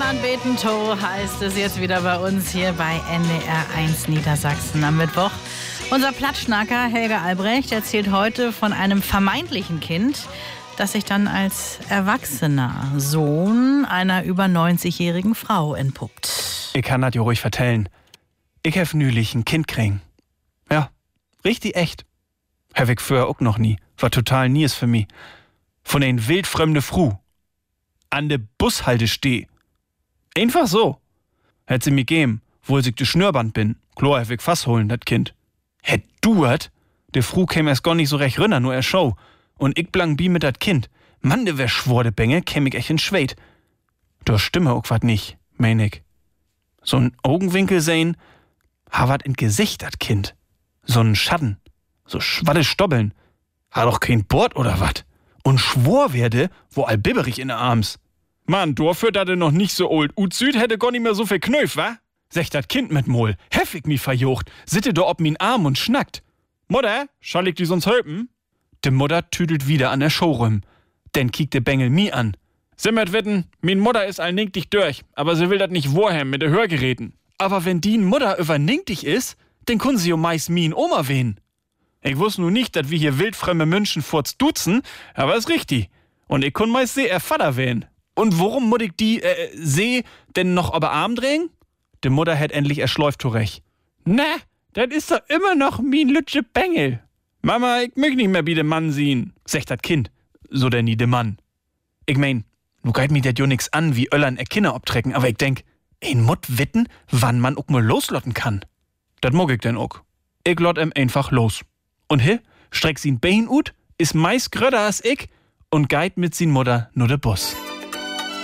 Anbeten to heißt es jetzt wieder bei uns hier bei NDR 1 Niedersachsen am Mittwoch. Unser Plattschnacker Helge Albrecht erzählt heute von einem vermeintlichen Kind, das sich dann als erwachsener Sohn einer über 90-jährigen Frau entpuppt. Ich kann das ja ruhig vertellen. Ich hef nülich ein Kind kriegen. Ja, richtig echt. Hef ich früher auch noch nie. War total nies für mich. Von ein wildfremde Fru. An de Bushalte steh. Einfach so. Hätt sie mir geben, wo ich de Schnürband bin. Klar hef ich Fass holen, dat Kind. Hätt du hat? De Fru käm erst gar nicht so recht rünner, nur er Show. Und ich blang bi mit dat Kind. Mann, de wär schwor de Bänge, käm ich echt in Schwed. Da stimme auch wat nicht, mein ich. So'n Augenwinkel sehen, ha wat in Gesicht dat Kind. So'n Schatten, so schwatte Stobbeln. Ha doch kein Bord oder wat. Und schwor werde, wo all bibberig in der Arms. Mann, dafür, dat er noch nicht so old Süd hätte gar nicht mehr so viel Knöf, wa? Sech dat Kind mit Mol, heffig mi verjocht, sitte do ob min Arm und schnackt. Mutter, schall ich die sonst helpen? De Mutter tüdelt wieder an der Showroom. Denn kiekt de Bengel mi an. Simmert wetten, min Mutter is allninktig durch, aber sie will dat nicht wohem mit de Hörgeräten. Aber wenn die Mutter überninktig is, dann kun sie meist min Oma wehen. Ich wuss nu nicht, dat wir hier wildfremde München furz duzen, aber is richtig. Und ich kun meist er Vater wehen. Und worum muss ich die, denn noch aber Arm drehen? De Mutter hätt endlich erschläuft zurecht. Na, dat is doch immer noch min lütsche Bengel. Mama, ich möcht nicht mehr wie de Mann sehen, sagt dat Kind. So denn nie de Mann. Ich mein, nu geit mi dat jo nix an, wie Öllern Kinder obtrecken, aber ich denk, ein Mutt witten, wann man auch mal loslotten kann. Dat mag ich denn auch. Ich lot einfach los. Und streckt sin Bein ut, is meist gröder als ich und geit mit sin Mutter nur de Bus.